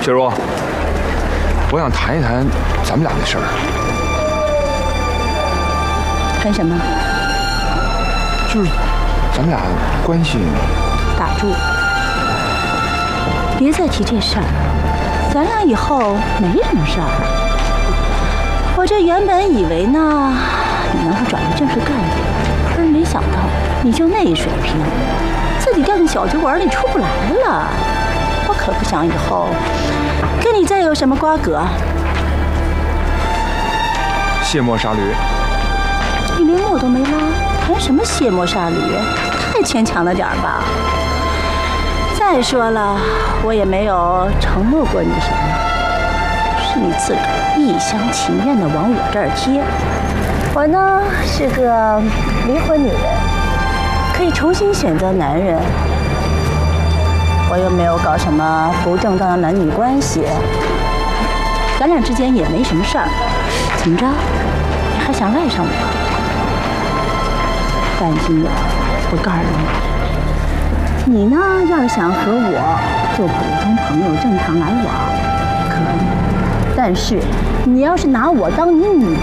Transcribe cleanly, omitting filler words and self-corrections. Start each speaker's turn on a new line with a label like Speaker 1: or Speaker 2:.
Speaker 1: 雪茹，我想谈一谈咱们俩的事儿。
Speaker 2: 谈什么？
Speaker 1: 就是咱们俩关系。
Speaker 2: 打住！别再提这事儿，咱俩以后没什么事儿。我这原本以为呢，你能够转为正式干部，可是没想到你就那水平，自己掉进小酒馆里出不来了。我可不想以后跟你再有什么瓜葛。
Speaker 1: 卸磨杀驴。
Speaker 2: 你连墨都没拉，谈什么卸磨杀驴？太牵强了点儿吧。再说了，我也没有承诺过你什么，是你自个儿一厢情愿的往我这儿贴。我呢是个离婚女人，可以重新选择男人。我又没有搞什么不正当的男女关系，咱俩之间也没什么事儿。怎么着？你还想赖上我？范金友，我告诉你，你呢要是想和我做普通朋友正常来往，可以。但是你要是拿我当你女